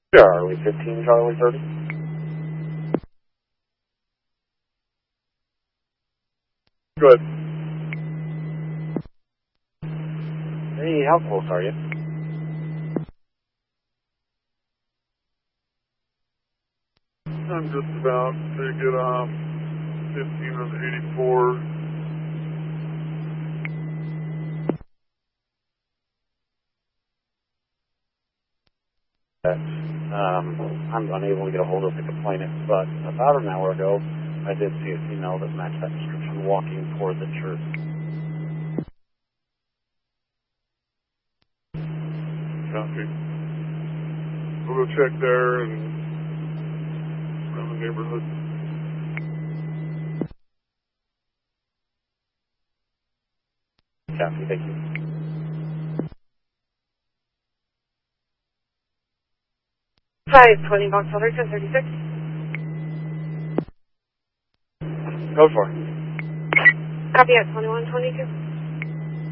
Charlie 15, Charlie 30. Good. Hey, how close are you? I'm just about to get off 15 on 84. I'm unable to get a hold of the complainant, but about an hour ago, I did see a female that matched that description walking toward the church. Copy. We'll go check there and around the neighborhood. Copy, thank you. Hi, 20 Box Elder 1036. Go for it. Copy at 2122.